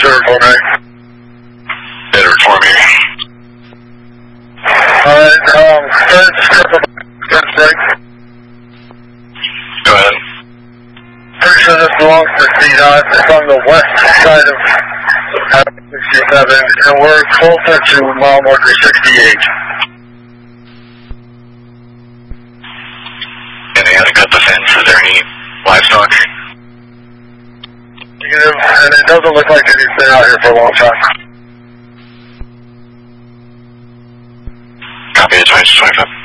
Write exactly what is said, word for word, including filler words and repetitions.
Serve for me. Better for me. Alright, um, third strip of third break. Go ahead. Pretty sure this belongs to C DOT. It's on the west side of Highway sixty-seven, and we're closer to mile marker sixty-eight. And they had to cut the fence. Is there any livestock? Negative, and it doesn't look like it's been out here for a long time. Copy, twenty-two twenty-five.